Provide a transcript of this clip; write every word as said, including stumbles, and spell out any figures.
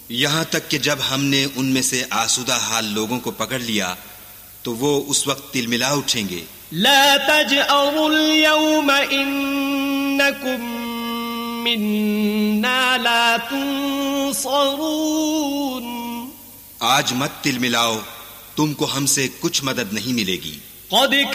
यहाँ तक कि जब हमने उनमें से आसूदा हाल लोगों को पकड़ लिया तो वो उस वक्त तिलमिला उठेंगे। ला तजअरुल यौम इन्नकुम मिन्ना ला तुंसरून, आज मत तिलमिलाओ, तुमको हमसे कुछ मदद नहीं मिलेगी। क़द